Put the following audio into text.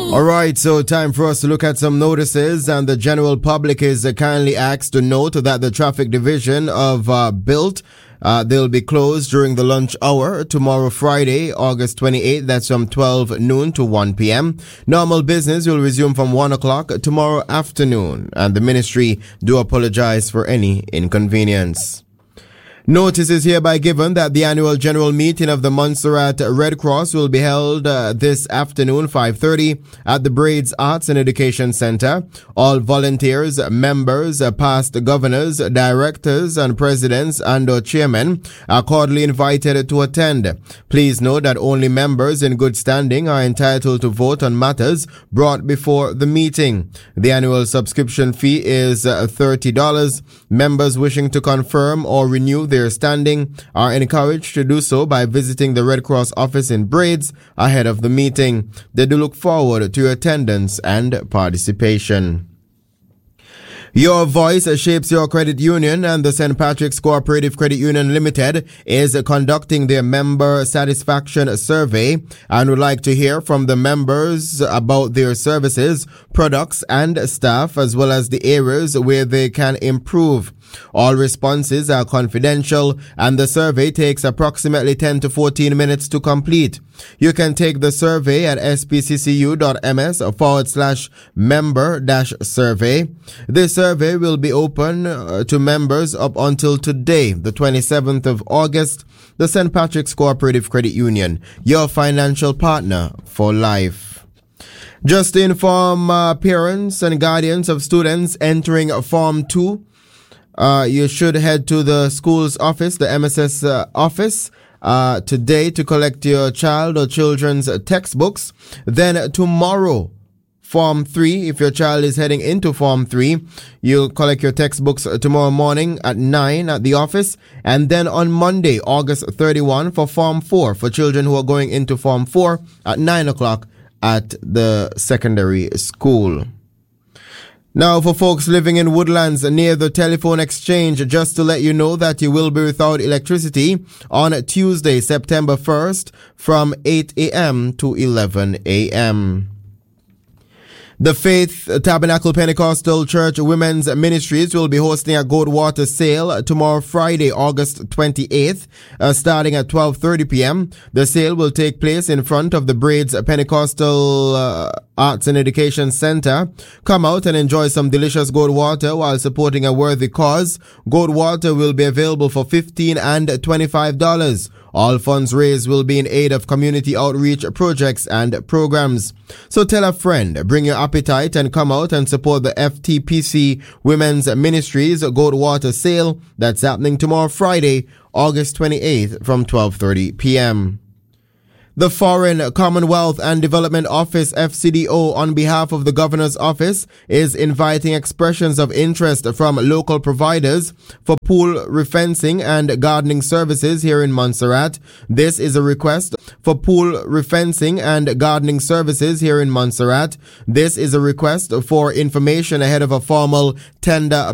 All right, so time for us to look at some notices, and the general public is kindly asked to note that the traffic division of Built they'll be closed during the lunch hour tomorrow, Friday, August 28th. That's from 12 noon to 1 p.m. Normal business will resume from 1 o'clock tomorrow afternoon, and the ministry do apologize for any inconvenience. Notice is hereby given that the annual general meeting of the Montserrat Red Cross will be held this afternoon, 5:30, at the Braids Arts and Education Center. All volunteers, members, past governors, directors, and presidents and/or chairmen are cordially invited to attend. Please note that only members in good standing are entitled to vote on matters brought before the meeting. The annual subscription fee is $30. Members wishing to confirm or renew their standing are encouraged to do so by visiting the Red Cross office in Braids ahead of the meeting. They do look forward to your attendance and participation. Your voice shapes your credit union, and the St. Patrick's Cooperative Credit Union Limited is conducting their member satisfaction survey and would like to hear from the members about their services, products, and staff, as well as the areas where they can improve. All responses are confidential, and the survey takes approximately 10 to 14 minutes to complete. You can take the survey at spccu.ms/member-survey. This survey will be open to members up until today, the 27th of August. The St. Patrick's Cooperative Credit Union, your financial partner for life. Just to inform parents and guardians of students entering Form 2, you should head to the school's office, the MSS office, today to collect your child or children's textbooks. Then tomorrow, Form 3, if your child is heading into Form 3, you'll collect your textbooks tomorrow morning at 9 at the office. And then on Monday, August 31, for Form 4, for children who are going into Form 4 at 9 o'clock at the secondary school. Now, for folks living in Woodlands near the telephone exchange, just to let you know that you will be without electricity on Tuesday, September 1st from 8 a.m. to 11 a.m. The Faith Tabernacle Pentecostal Church Women's Ministries will be hosting a Goldwater sale tomorrow, Friday, August 28th, starting at 12:30 p.m. The sale will take place in front of the Braids Pentecostal Arts and Education Center. Come out and enjoy some delicious Goldwater while supporting a worthy cause. Goldwater will be available for $15 and $25. All funds raised will be in aid of community outreach projects and programs. So tell a friend, bring your appetite, and come out and support the FTPC Women's Ministries Goldwater sale that's happening tomorrow, Friday, August 28th from 12:30 p.m. The Foreign, Commonwealth and Development Office, FCDO, on behalf of the Governor's Office, is inviting expressions of interest from local providers for pool refencing and gardening services here in Montserrat. This is a request for pool refencing and gardening services here in Montserrat. This is a request for information ahead of a formal tender